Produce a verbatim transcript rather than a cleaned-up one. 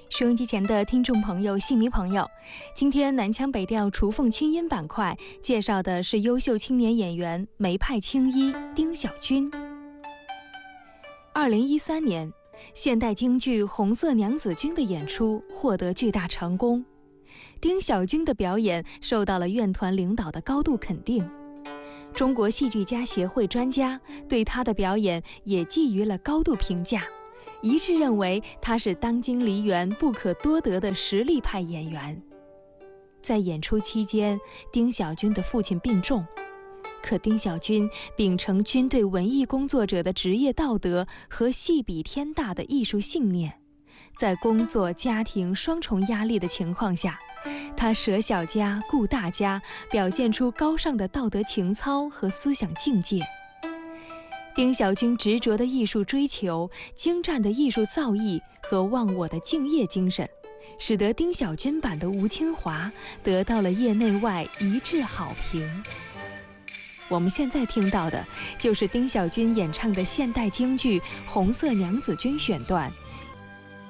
收音机前的听众朋友、戏迷朋友，今天南腔北调雏凤清音板块介绍的是优秀青年演员梅派青衣丁小军。二零一三年，现代京剧《红色娘子军》的演出获得巨大成功，丁小军的表演受到了院团领导的高度肯定。中国戏剧家协会专家对他的表演也给予了高度评价，一致认为他是当今梨园不可多得的实力派演员。在演出期间，丁小军的父亲病重，可丁小军秉承军队文艺工作者的职业道德和戏比天大的艺术信念，在工作家庭双重压力的情况下，他舍小家顾大家，表现出高尚的道德情操和思想境界。丁小军执着的艺术追求、精湛的艺术造诣和忘我的敬业精神，使得丁小军版的吴清华得到了业内外一致好评。我们现在听到的就是丁小军演唱的现代京剧《红色娘子军》选段，